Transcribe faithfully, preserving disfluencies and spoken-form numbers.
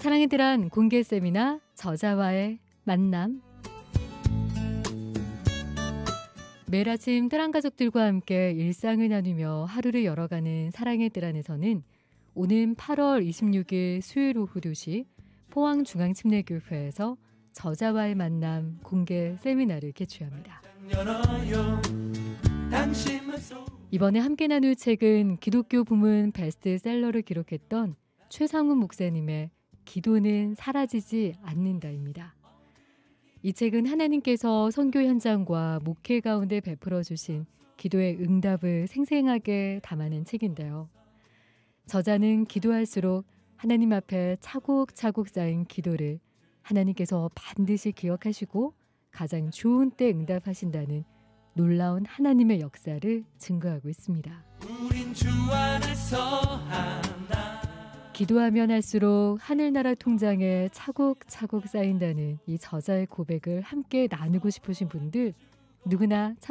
사랑의 드란 공개 세미나 저자와의 만남. 매일 아침 드란 가족들과 함께 일상을 나누며 하루를 열어가는 사랑의 드란에서는 오는 팔월 이십육일 수요일 오후 두 시 포항중앙침례교회에서 저자와의 만남 공개 세미나를 개최합니다. 이번에 함께 나눌 책은 기독교 부문 베스트셀러를 기록했던 최상훈 목사님의 기도는 사라지지 않는다입니다. 이 책은 하나님께서 선교 현장과 목회 가운데 베풀어 주신 기도의 응답을 생생하게 담아낸 책인데요. 저자는 기도할수록 하나님 앞에 차곡차곡 쌓인 기도를 하나님께서 반드시 기억하시고 가장 좋은 때 응답하신다는 놀라운 하나님의 역사를 증거하고 있습니다. 우린 주 안에서 한다. 기도하면 할수록 하늘나라 통장에 차곡차곡 쌓인다는 이 저자의 고백을 함께 나누고 싶으신 분들 누구나